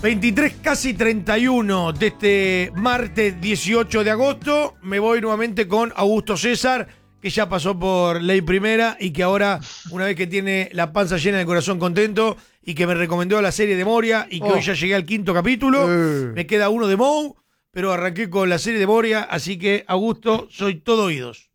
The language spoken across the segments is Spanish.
23, casi 31 de este martes 18 de agosto. Me voy nuevamente con Augusto César, que ya pasó por Ley Primera y que ahora, una vez que tiene la panza llena de corazón contento y que me recomendó la serie de Moria y que hoy ya llegué al 5º capítulo, me queda uno de Mou, pero arranqué con la serie de Moria, así que, Augusto, soy todo oídos.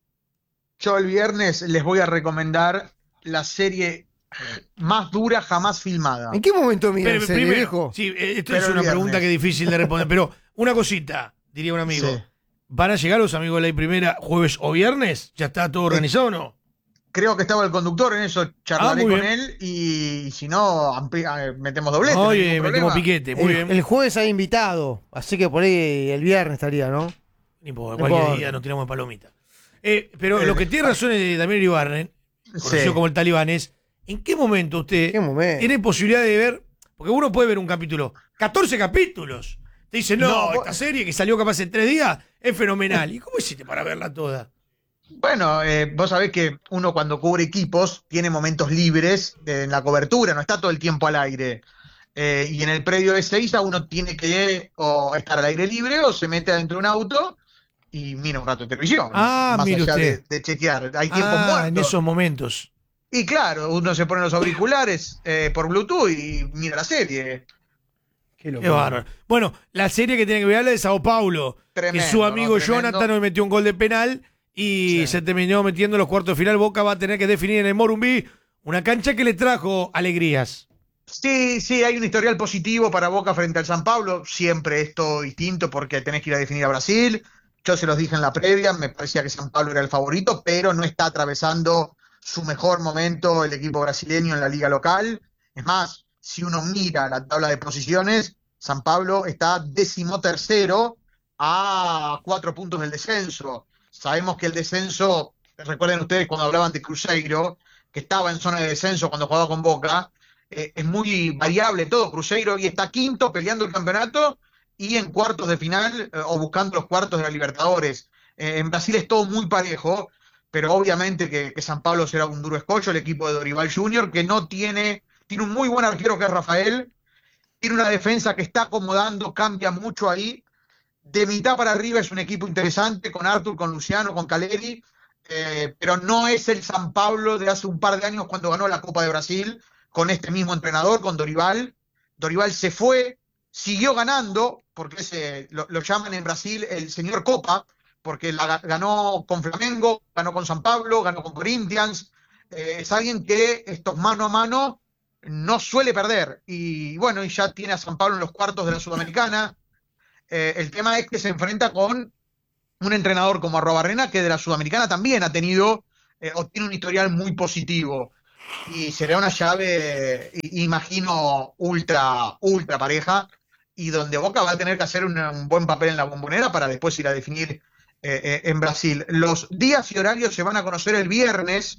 Yo el viernes les voy a recomendar la serie más dura jamás filmada. ¿En qué momento mira Pero en serie, primero, viejo? sí, esto Pero es el una viernes. pregunta que es difícil de responder, pero una cosita, diría un amigo. Sí. ¿Van a llegar los amigos de Ley Primera jueves o viernes? ¿Ya está todo organizado o no? Creo que estaba el conductor en eso, charlaré muy con bien. él y si no, metemos doblete. Oye, no hay ningún metemos problema. piquete, muy bien. El jueves hay invitado, así que por ahí el viernes estaría, ¿no? Ni importa, No cualquier importa. día nos tiramos de palomita. Pero lo que tiene razón es Damián Iribarren, conocido Sí. como el Talibán, es ¿en qué momento usted ¿Qué momento? tiene posibilidad de ver? Porque uno puede ver un capítulo, 14 capítulos. Te dice, no, No, esta serie que salió capaz en 3 días es fenomenal. ¿Y cómo hiciste para verla toda? Bueno, vos sabés que uno cuando cubre equipos tiene momentos libres en la cobertura, no está todo el tiempo al aire. Y en el predio de Ezeiza uno tiene que o estar al aire libre o se mete adentro de un auto y mira un rato de televisión. Ah, más mire allá usted. de chequear. Hay tiempos En muertos. esos momentos. Y claro, uno se pone los auriculares por Bluetooth y mira la serie. Qué Qué bárbaro. Bueno, la serie que tiene que ver es la de Sao Paulo. Tremendo, que su amigo ¿no? Tremendo. Jonathan me metió un gol de penal y Sí. se terminó metiendo en los cuartos de final. Boca va a tener que definir en el Morumbi una cancha que le trajo alegrías. Sí, sí, hay un historial positivo para Boca frente al San Pablo. Siempre esto distinto porque tenés que ir a definir a Brasil. Yo se los dije en la previa, me parecía que San Pablo era el favorito, pero no está atravesando su mejor momento el equipo brasileño en la liga local. Es más, si uno mira la tabla de posiciones, San Pablo está 13º a 4 puntos del descenso. Sabemos que el descenso, recuerden ustedes cuando hablaban de Cruzeiro, que estaba en zona de descenso cuando jugaba con Boca, es muy variable todo. Cruzeiro hoy está quinto peleando el campeonato y en cuartos de final o buscando los cuartos de la Libertadores. En Brasil es todo muy parejo, pero obviamente que San Pablo será un duro escollo, el equipo de Dorival Junior, que no tiene un muy buen arquero que es Rafael, tiene una defensa que está acomodando, cambia mucho ahí. De mitad para arriba es un equipo interesante, con Arthur, con Luciano, con Caleri, pero no es el San Pablo de hace un par de años cuando ganó la Copa de Brasil, con este mismo entrenador, con Dorival. Dorival se fue, siguió ganando, porque lo llaman en Brasil el señor Copa, porque ganó con Flamengo, ganó con San Pablo, ganó con Corinthians. Es alguien que estos mano a mano no suele perder. Y bueno, y ya tiene a San Pablo en los cuartos de la Sudamericana. El tema es que se enfrenta con un entrenador como Arrobarrena, que de la Sudamericana también ha tenido o tiene un historial muy positivo. Y será una llave, imagino, ultra pareja, y donde Boca va a tener que hacer un buen papel en la Bombonera para después ir a definir en Brasil. Los días y horarios se van a conocer el viernes,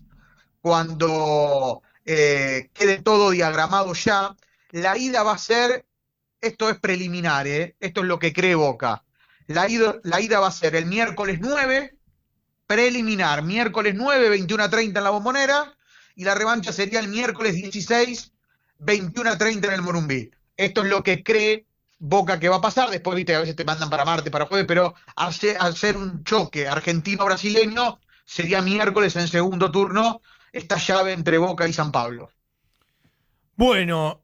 cuando quede todo diagramado ya. La ida va a ser, esto es preliminar, esto es lo que cree Boca. La ida va a ser el miércoles 9, preliminar, miércoles 9, 21:30 en la Bombonera, y la revancha sería el miércoles 16, 21:30 en el Morumbí. Esto es lo que cree Boca que va a pasar. Después, viste, a veces te mandan para martes, para jueves, pero al ser un choque argentino-brasileño, sería miércoles en segundo turno esta llave entre Boca y San Pablo. Bueno,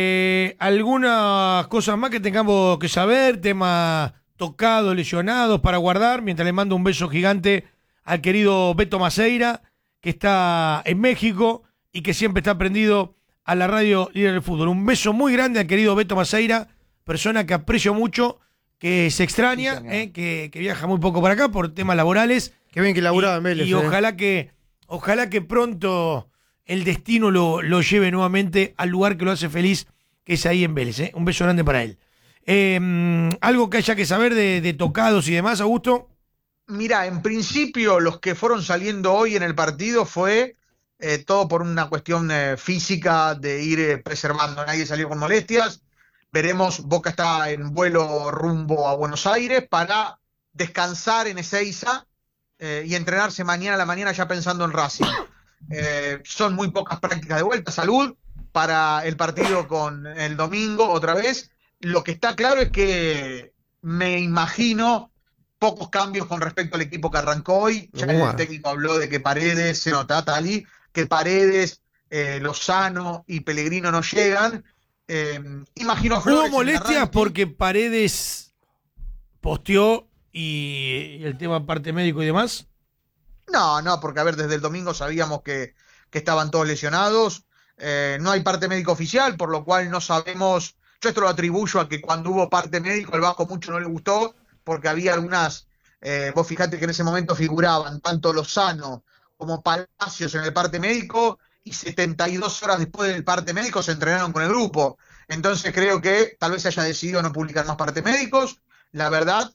algunas cosas más que tengamos que saber, temas tocados, lesionados para guardar, mientras le mando un beso gigante al querido Beto Maceira, que está en México y que siempre está prendido a la radio Líder del Fútbol. Un beso muy grande al querido Beto Maceira, persona que aprecio mucho, que se extraña, Sí, que viaja muy poco para acá por temas laborales. Qué bien que laburaba en Vélez. Y ojalá que pronto el destino lo lleve nuevamente al lugar que lo hace feliz, que es ahí en Vélez. Un beso grande para él. ¿Algo que haya que saber de tocados y demás, Augusto? Mira, en principio los que fueron saliendo hoy en el partido fue todo por una cuestión física de ir preservando. Nadie salió con molestias. Veremos, Boca está en vuelo rumbo a Buenos Aires para descansar en Ezeiza y entrenarse mañana a la mañana ya pensando en Racing. Son muy pocas prácticas de vuelta. Salud para el partido con el domingo otra vez, Lo que está claro es que me imagino pocos cambios con respecto al equipo que arrancó hoy. Ya el técnico habló de que Paredes, se nota Tali, que Paredes, Lozano y Pellegrino no llegan. Imagino a Flores. ¿Hubo molestias porque Paredes posteó y el tema parte médico y demás? No, porque a ver, desde el domingo sabíamos que estaban todos lesionados. No hay parte médico oficial, por lo cual no sabemos. Yo esto lo atribuyo a que cuando hubo parte médico el Vasco mucho no le gustó, porque había algunas, vos fijate que en ese momento figuraban tanto Lozano como Palacios en el parte médico, y 72 horas después del parte médico se entrenaron con el grupo. Entonces creo que tal vez se haya decidido no publicar más parte médicos. La verdad,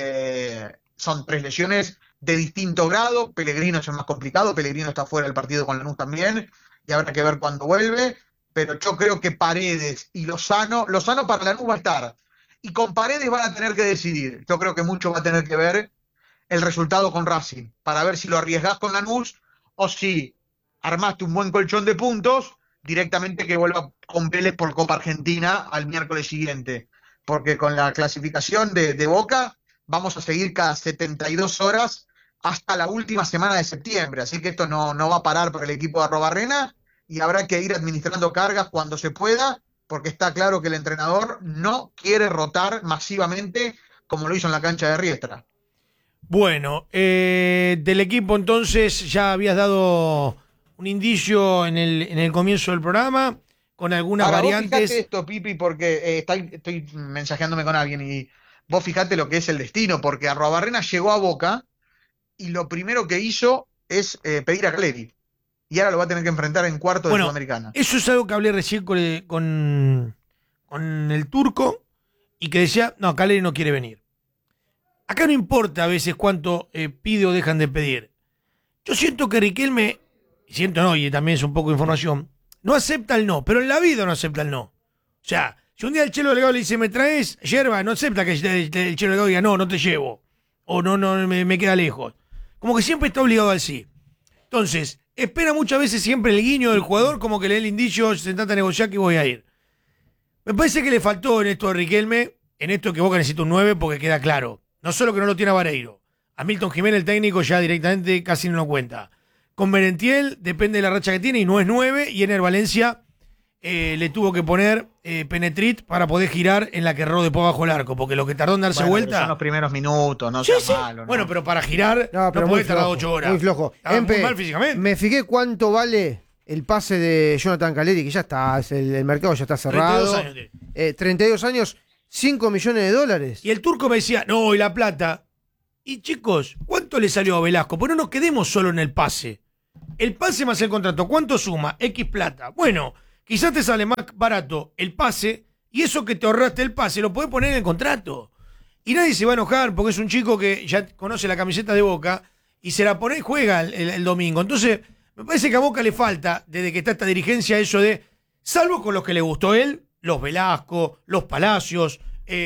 son 3 lesiones de distinto grado. Pellegrino es el más complicado, Pellegrino está fuera del partido con Lanús también, y habrá que ver cuándo vuelve, pero yo creo que Paredes y Lozano para Lanús va a estar, y con Paredes van a tener que decidir. Yo creo que mucho va a tener que ver el resultado con Racing, para ver si lo arriesgás con Lanús, o si armaste un buen colchón de puntos, directamente que vuelva con Vélez por Copa Argentina al miércoles siguiente, porque con la clasificación de Boca vamos a seguir cada 72 horas hasta la última semana de septiembre, así que esto no va a parar para el equipo de Arrobarrena, y habrá que ir administrando cargas cuando se pueda, porque está claro que el entrenador no quiere rotar masivamente como lo hizo en la cancha de Riestra. Bueno, del equipo entonces ya habías dado un indicio en el comienzo del programa, con algunas Ahora, variantes. Vos fijate esto, Pipi, porque estoy mensajeándome con alguien, y vos fijate lo que es el destino, porque Arrobarrena llegó a Boca y lo primero que hizo es pedir a Caleri. Y ahora lo va a tener que enfrentar en cuartos de Sudamericana. Eso es algo que hablé recién con el turco, y que decía, no, Caleri no quiere venir. Acá no importa a veces cuánto pide o dejan de pedir. Yo siento que Riquelme, y también es un poco de información, no acepta el no, pero en la vida no acepta el no. O sea, si un día el Chelo Delgado le dice, ¿me traes yerba? No acepta que el Chelo Delgado diga, no te llevo. O no, me queda lejos. Como que siempre está obligado al sí. Entonces, espera muchas veces siempre el guiño del jugador, como que le dé el indicio, sentate a negociar que voy a ir. Me parece que le faltó en esto a Riquelme, en esto que Boca necesita un 9, porque queda claro. No solo que no lo tiene a Vareiro. A Milton Jiménez, el técnico, ya directamente casi no lo cuenta. Con Merentiel, depende de la racha que tiene, y no es 9, y en el Valencia le tuvo que poner Penetrit para poder girar en la que erró de por abajo el arco, porque lo que tardó en darse vuelta. Son los primeros minutos, no sí, sea sí. malo. ¿no? Bueno, pero para girar no puede tardar 8 horas. Muy flojo. Estaba muy mal físicamente. Me fijé cuánto vale el pase de Jonathan Caleri, que ya está, el mercado ya está cerrado. 32 años. 32 años, $5 millones. Y el turco me decía, no, y la plata. Y chicos, ¿cuánto le salió a Velasco? Pues no nos quedemos solo en el pase. El pase más el contrato, ¿cuánto suma? X plata. Bueno, quizás te sale más barato el pase, y eso que te ahorraste el pase lo podés poner en el contrato. Y nadie se va a enojar porque es un chico que ya conoce la camiseta de Boca y se la pone y juega el domingo. Entonces, me parece que a Boca le falta, desde que está esta dirigencia, eso de, salvo con los que le gustó él, los Velasco, los Palacios,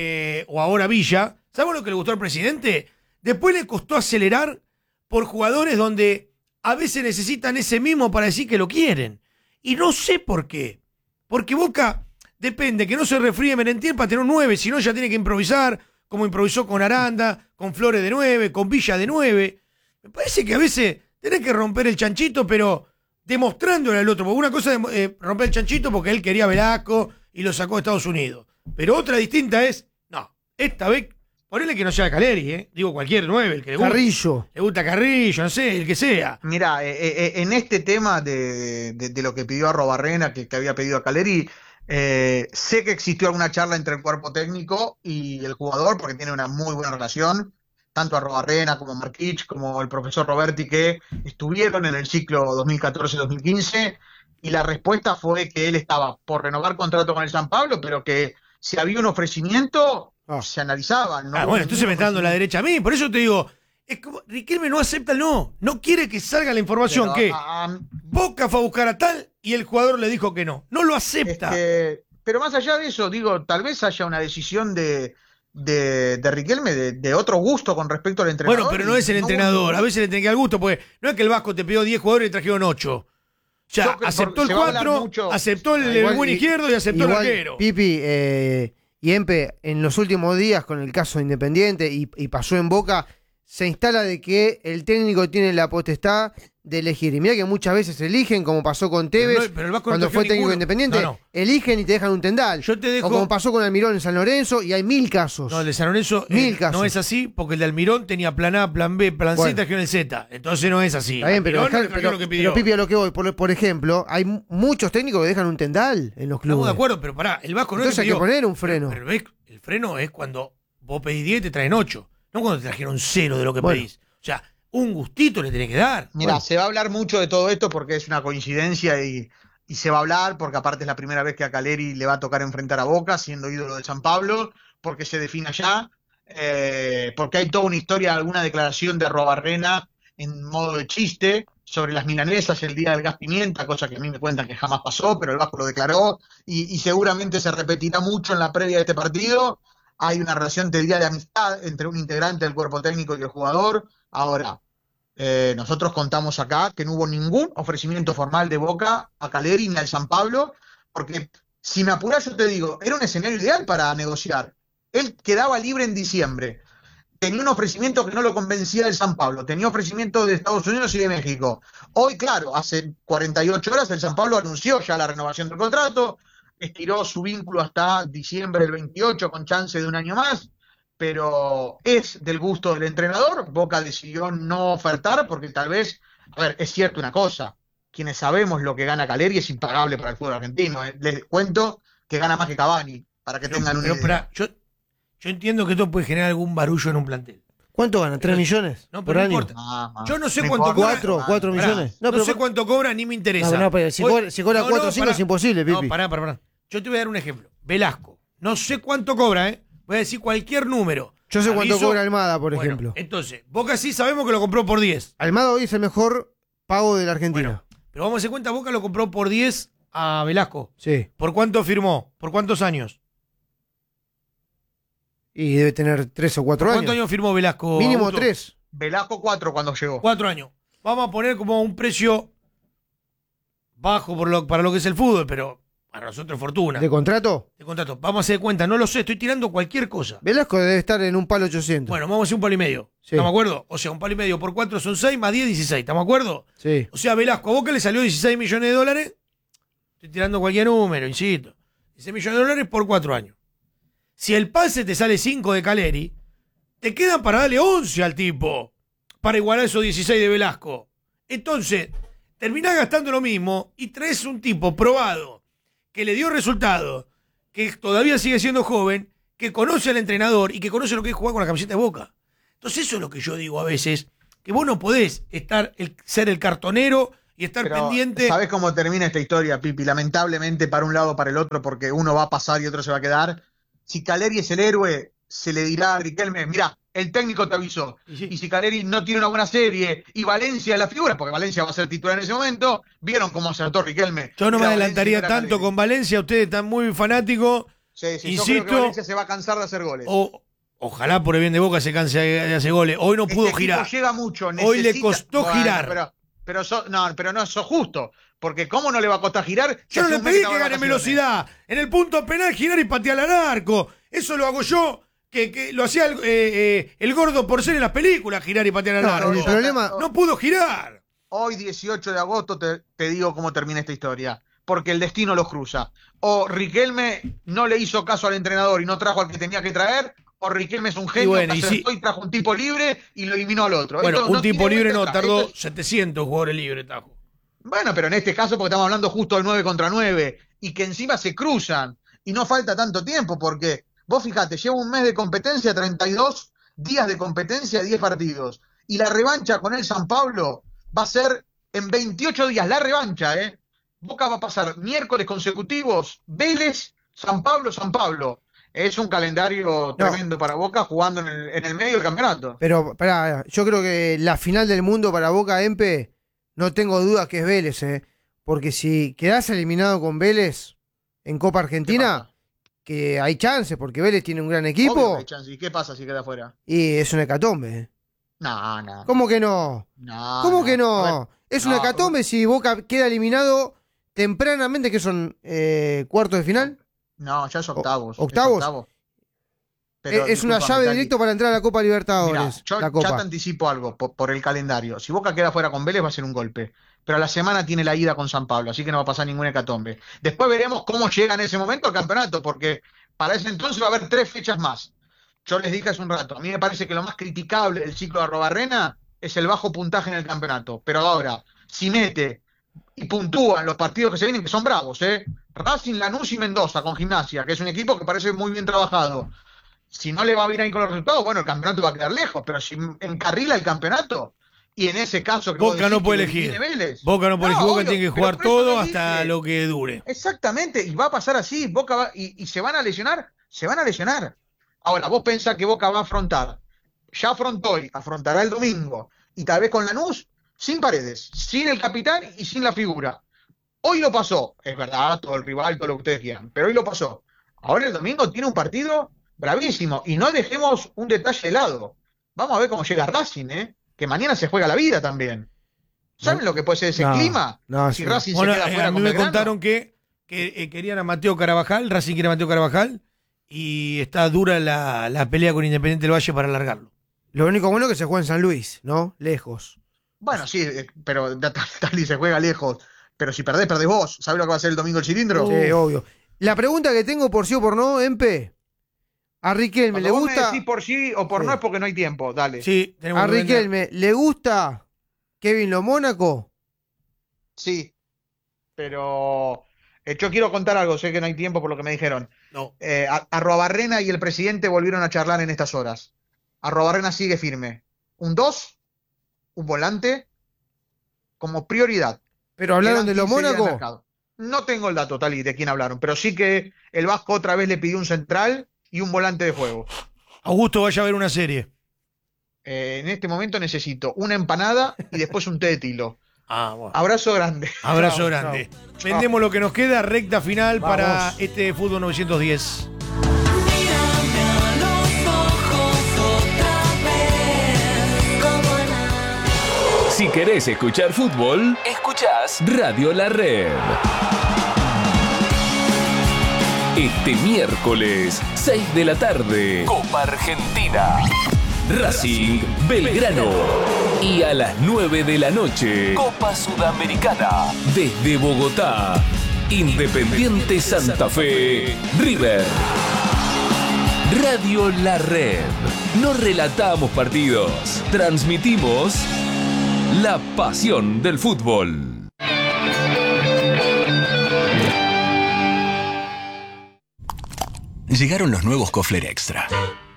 o ahora Villa, salvo lo que le gustó al presidente, después le costó acelerar por jugadores donde a veces necesitan ese mismo para decir que lo quieren. Y no sé por qué. Porque Boca depende que no se refríe Merentiel para tener un 9, si no ya tiene que improvisar, como improvisó con Aranda, con Flores de 9, con Villa de 9. Me parece que a veces tenés que romper el chanchito, pero demostrándole al otro. Porque una cosa es romper el chanchito porque él quería a Velasco y lo sacó de Estados Unidos. Pero otra distinta es, no, esta vez, ponele que no sea Caleri, digo cualquier 9, el que le gusta. Carrillo. Le gusta Carrillo, no sé, el que sea. Mirá, en este tema de lo que pidió Arrobarrena, que había pedido a Caleri, sé que existió alguna charla entre el cuerpo técnico y el jugador, porque tiene una muy buena relación, tanto Arrobarrena como Marquich, como el profesor Roberti, que estuvieron en el ciclo 2014-2015, y la respuesta fue que él estaba por renovar contrato con el San Pablo, pero que si había un ofrecimiento, se analizaba. ¿no? Bueno, entonces me está dando la derecha a mí, por eso te digo, es como Riquelme no acepta el no quiere que salga la información pero, Boca fue a buscar a tal y el jugador le dijo que no lo acepta. Pero más allá de eso, digo, tal vez haya una decisión de Riquelme de otro gusto con respecto al entrenador. Bueno, pero no es el entrenador, a veces le tiene que dar gusto, porque no es que el Vasco te pidió 10 jugadores y trajeron 8. O sea, aceptó el 4, aceptó el buen izquierdo y aceptó el arquero. Pipi, Y Empe, en los últimos días, con el caso de Independiente y pasó en Boca, se instala de que el técnico tiene la potestad de elegir. Y mira que muchas veces eligen, como pasó con Tevez, pero el Vasco cuando no fue eligió técnico ninguno. Independiente, No. eligen y te dejan un tendal. Yo te dejo- O como pasó con Almirón en San Lorenzo, y hay 1000 casos. No, el de San Lorenzo Mil casos. no es así, porque el de Almirón tenía plan A, plan B, plan Bueno. C, trajeron el Z. Entonces no es así. Está bien, pero, Almirón no le dejá- trajeron lo que pidió. Pipi, a lo que voy, por ejemplo, hay muchos técnicos que dejan un tendal en los clubes. Estamos de acuerdo, pero pará, el Vasco no es Entonces hay que que pidió. poner un freno. Pero ves, el freno es cuando vos pedís 10 y te traen 8. No cuando te trajeron 0 de lo que Bueno. pedís. O sea, un gustito le tenés que dar. Mira, Bueno. se va a hablar mucho de todo esto porque es una coincidencia y se va a hablar porque aparte es la primera vez que a Caleri le va a tocar enfrentar a Boca siendo ídolo de San Pablo, porque se define allá, porque hay toda una historia, alguna declaración de Arrobarrena en modo de chiste sobre las milanesas el día del gas pimienta, cosa que a mí me cuentan que jamás pasó, pero el Vasco lo declaró y seguramente se repetirá mucho en la previa de este partido. Hay una relación, te diría, de amistad entre un integrante del cuerpo técnico y el jugador. Ahora, nosotros contamos acá que no hubo ningún ofrecimiento formal de Boca a Caleri ni al San Pablo, porque si me apuras yo te digo, era un escenario ideal para negociar. Él quedaba libre en diciembre. Tenía un ofrecimiento que no lo convencía del San Pablo, tenía ofrecimiento de Estados Unidos y de México. Hoy, claro, hace 48 horas el San Pablo anunció ya la renovación del contrato, estiró su vínculo hasta diciembre del 28 con chance de un año más, pero es del gusto del entrenador. Boca decidió no ofertar porque tal vez, a ver, es cierto una cosa, quienes sabemos lo que gana Caleri es impagable para el fútbol argentino. Les cuento que gana más que Cavani, para que tengan una Pero idea. pará, yo entiendo que esto puede generar algún barullo en un plantel. ¿Cuánto gana? ¿3 millones No, por pero no año? importa. No, Yo no sé no cuánto importa. cobra. ¿Cuatro Pará, millones? No, pero sé cuánto cobra ni me interesa. No, pero si cobra 4 o 5 es imposible, Pipi. No, pará. Yo te voy a dar un ejemplo. Velasco. No sé cuánto cobra, ¿eh? Voy a decir cualquier número. Yo sé cuánto Aviso. cobra Almada, por Bueno, ejemplo. entonces, Boca sí sabemos que lo compró por 10. Almada hoy es el mejor pago de la Argentina. Bueno, pero vamos a hacer cuenta, Boca lo compró por 10 a Velasco. Sí. ¿Por cuánto firmó? ¿Por cuántos años? Y debe tener 3 o 4 ¿Por años. ¿Cuántos años firmó Velasco? Mínimo Augusto? 3. Velasco 4 cuando llegó. 4 años. Vamos a poner como un precio bajo para lo que es el fútbol, pero para nosotros es fortuna. ¿De contrato? De contrato. Vamos a hacer cuenta, no lo sé, estoy tirando cualquier cosa. Velasco debe estar en un palo 800. Bueno, vamos a hacer un palo y medio. Sí. ¿Estamos de acuerdo? O sea, un palo y medio por 4 son 6, más 10, 16. ¿Estamos de acuerdo? Sí. O sea, Velasco, a Boca le salió 16 millones de dólares. Estoy tirando cualquier número, insisto. 16 millones de dólares por 4 años. Si el pase te sale 5 de Caleri, te quedan para darle 11 al tipo. Para igualar esos 16 de Velasco. Entonces, terminás gastando lo mismo y traes un tipo probado, que le dio resultado, que todavía sigue siendo joven, que conoce al entrenador y que conoce lo que es jugar con la camiseta de Boca. Entonces eso es lo que yo digo a veces, que vos no podés ser el cartonero y estar Pero, pendiente. ¿sabés cómo termina esta historia, Pipi? Lamentablemente para un lado o para el otro, porque uno va a pasar y otro se va a quedar. Si Caleri es el héroe, se le dirá a Riquelme, mirá, el técnico te avisó. Y sí. Y si Caleri no tiene una buena serie y Valencia es la figura, porque Valencia va a ser titular en ese momento, vieron cómo acertó Riquelme. Yo no me Era adelantaría Valencia, no era tanto Caleri. con Valencia, ustedes están muy fanáticos. Sí, yo creo insisto, que Valencia se va a cansar de hacer goles. Ojalá por el bien de Boca se canse de hacer goles. Hoy no pudo Este girar. equipo llega mucho, Hoy le necesita- costó Bueno, girar. Pero no es justo, porque ¿cómo no le va a costar girar? Si Yo no hace le un mes pedí estaba que de gane vacaciones. velocidad. En el punto penal girar y patear al arco. Eso lo hago yo, que lo hacía el gordo por ser en las películas, girar y patear al No, arco. el problema- No pudo girar. Hoy, 18 de agosto, te digo cómo termina esta historia. Porque el destino los cruza. O Riquelme no le hizo caso al entrenador y no trajo al que tenía que traer, o Riquelme es un genio bueno, que y acertó sí. y trajo un tipo libre y lo eliminó al otro. Bueno, Esto un no tipo tiene libre vuelta no, atrás. tardó Esto es- 700 jugadores libres, Tajo. Bueno, pero en este caso porque estamos hablando justo del 9 contra 9 y que encima se cruzan y no falta tanto tiempo porque vos fijate, lleva un mes de competencia, 32 días de competencia, 10 partidos. Y la revancha con el San Pablo va a ser en 28 días, la revancha, ¿eh? Boca va a pasar miércoles consecutivos, Vélez, San Pablo, San Pablo. Es un calendario tremendo para Boca jugando en el medio del campeonato. Pero, pará, yo creo que la final del mundo para Boca Empe, no tengo dudas que es Vélez, porque si quedás eliminado con Vélez en Copa ¿Qué Argentina, pasa? que hay chances, porque Vélez tiene un gran Obvio equipo, que hay chance. ¿Y qué pasa si queda afuera? y es una hecatombe. No. ¿Cómo que no? No, ¿Cómo que A no? ver, Es una no, hecatombe si Boca queda eliminado tempranamente, que son cuartos de final. no, ya es octavos. ¿Octavos? Es octavo. Pero, es una llave Tati. directa para entrar a la Copa Libertadores. Mirá, yo la Copa. ya te anticipo algo por el calendario. Si Boca queda fuera con Vélez va a ser un golpe. Pero a la semana tiene la ida con San Pablo, así que no va a pasar ninguna hecatombe. Después veremos cómo llega en ese momento al campeonato, porque para ese entonces va a haber 3 fechas más. Yo les dije hace un rato, a mí me parece que lo más criticable del ciclo de Arrobarrena es el bajo puntaje en el campeonato. Pero ahora, si mete y puntúa en los partidos que se vienen, que son bravos, Racing, Lanús y Mendoza con Gimnasia, que es un equipo que parece muy bien trabajado. Si no le va bien ahí con los resultados, bueno, el campeonato va a quedar lejos, pero si encarrila el campeonato, y en ese caso que Boca no puede elegir. Boca no puede elegir, Boca tiene que jugar todo hasta lo que dure. Exactamente, y va a pasar así, Boca va, y se van a lesionar, Ahora, vos pensás que Boca va a afrontar, ya afrontó y afrontará el domingo, y tal vez con Lanús, sin Paredes, sin el capitán y sin la figura. Hoy lo pasó, es verdad, todo el rival, todo lo que ustedes quieran, pero hoy lo pasó. Ahora el domingo tiene un partido bravísimo, y no dejemos un detalle de lado. Vamos a ver cómo llega Racing, que mañana se juega la vida también. ¿Saben lo que puede ser ese clima? Si sí. Racing Bueno, se queda fuera a mí con me Belgrano. contaron que querían a Mateo Carabajal, Racing quiere a Mateo Carabajal, y está dura la pelea con Independiente del Valle para alargarlo. Lo único bueno es que se juega en San Luis, ¿no? Lejos. Bueno, sí, pero Tali se juega lejos. Pero si perdés vos. ¿Sabés lo que va a ser el domingo el cilindro? Sí, obvio. La pregunta que tengo por sí o por no, Empe. A Riquelme, ¿le gusta? Me decís por sí o por no es porque no hay tiempo, dale. Sí, tenemos A que vender. Riquelme, ¿le gusta Kevin Lo Mónaco? Sí, pero yo quiero contar algo, sé que no hay tiempo por lo que me dijeron. No. Arrobarrena y el presidente volvieron a charlar en estas horas. Arrobarrena sigue firme. Un 2, un volante, como prioridad. ¿Pero hablaron Quedan de Lo 15 días de Mónaco? mercado. No tengo el dato, Tali, de quién hablaron, pero sí que el Vasco otra vez le pidió un central y un volante de juego. Augusto, vaya a ver una serie. En este momento necesito una empanada y después un té de tilo. Bueno. Abrazo grande. Abrazo Chao, grande. chao. Vendemos lo que nos queda, recta final Vamos. para este Fútbol 910. Mírame a los ojos otra vez, como nada. Si querés escuchar fútbol, escuchás Radio La Red. Este miércoles, 6 de la tarde, Copa Argentina. Racing, Belgrano. Y a las 9 de la noche, Copa Sudamericana. Desde Bogotá, Independiente Santa Fe, River. Radio La Red. No relatamos partidos, transmitimos la pasión del fútbol. Llegaron los nuevos Kofler Extra.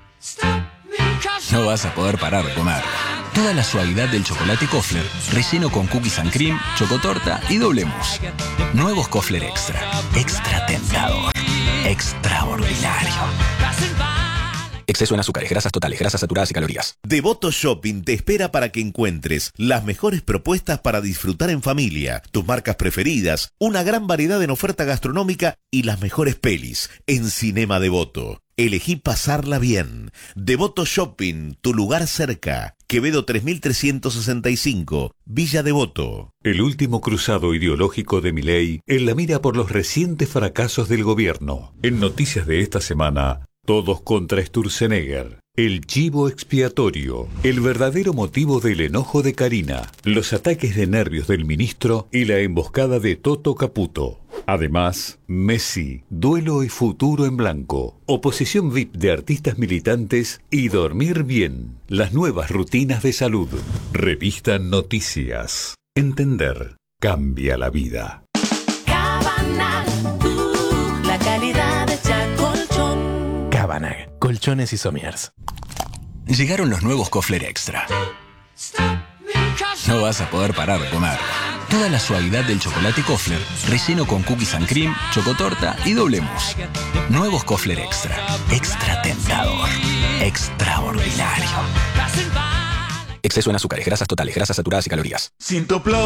No vas a poder parar de comer. Toda la suavidad del chocolate Kofler, relleno con cookies and cream, chocotorta y doble mousse. Nuevos Kofler Extra. Extra tentador. Extraordinario. Exceso en azúcares, grasas totales, grasas saturadas y calorías. Devoto Shopping te espera para que encuentres las mejores propuestas para disfrutar en familia, tus marcas preferidas, una gran variedad en oferta gastronómica y las mejores pelis en Cinema Devoto. Elegí pasarla bien. Devoto Shopping, tu lugar cerca. Quevedo 3365, Villa Devoto. El último cruzado ideológico de Milei en la mira por los recientes fracasos del gobierno. En noticias de esta semana, todos contra Sturzenegger. El chivo expiatorio, el verdadero motivo del enojo de Karina, los ataques de nervios del ministro y la emboscada de Toto Caputo. Además, Messi, duelo y futuro en blanco, oposición VIP de artistas militantes y dormir bien, las nuevas rutinas de salud. Revista Noticias. Entender cambia la vida. Cabanag, la calidad de Chacolchón. Cabanag, colchones y somiers. Llegaron los nuevos Kofler Extra. No vas a poder parar de comer. Toda la suavidad del chocolate Kofler, relleno con cookies and cream, chocotorta y doble mousse. Nuevos Kofler Extra. Extra tentador. Extraordinario. Exceso en azúcares, grasas totales, grasas saturadas y calorías. Sintoplo